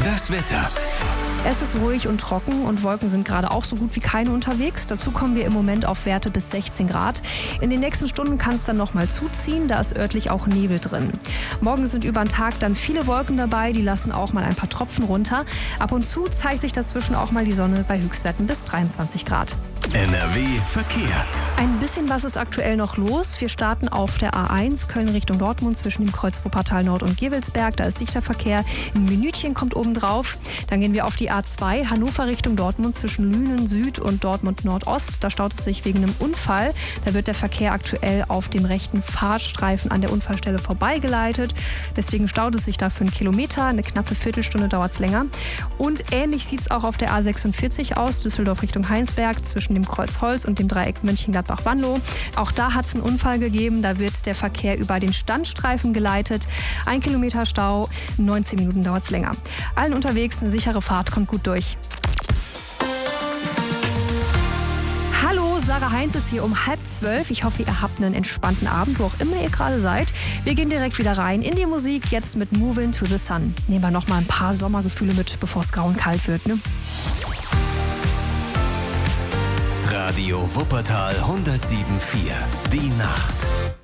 Das Wetter. Es ist ruhig und trocken und Wolken sind gerade auch so gut wie keine unterwegs. Dazu kommen wir im Moment auf Werte bis 16 Grad. In den nächsten Stunden kann es dann nochmal zuziehen, da ist örtlich auch Nebel drin. Morgen sind über den Tag dann viele Wolken dabei, die lassen auch mal ein paar Tropfen runter. Ab und zu zeigt sich dazwischen auch mal die Sonne bei Höchstwerten bis 23 Grad. NRW Verkehr. Ein bisschen was ist aktuell noch los. Wir starten auf der A1 Köln Richtung Dortmund zwischen dem Kreuz Wuppertal Nord und Gevelsberg. Da ist dichter Verkehr. Ein Minütchen kommt oben drauf. Dann gehen wir auf die A2 Hannover Richtung Dortmund zwischen Lünen Süd und Dortmund Nordost. Da staut es sich wegen einem Unfall. Da wird der Verkehr aktuell auf dem rechten Fahrstreifen an der Unfallstelle vorbeigeleitet. Deswegen staut es sich da für 1 Kilometer. Eine knappe Viertelstunde dauert es länger. Und ähnlich sieht es auch auf der A46 aus. Düsseldorf Richtung Heinsberg zwischen dem Kreuz Holz und dem Dreieck Mönchengladbach-Wanlo. Auch da hat es einen Unfall gegeben. Da wird der Verkehr über den Standstreifen geleitet. 1 Kilometer Stau, 19 Minuten dauert es länger. Allen unterwegs eine sichere Fahrt, kommt gut durch. Hallo, Sarah Heinz ist hier um 11:30. Ich hoffe, ihr habt einen entspannten Abend, wo auch immer ihr gerade seid. Wir gehen direkt wieder rein in die Musik, jetzt mit Moving to the Sun. Nehmen wir noch mal ein paar Sommergefühle mit, bevor es grau und kalt wird, ne? Radio Wuppertal 107.4. Die Nacht.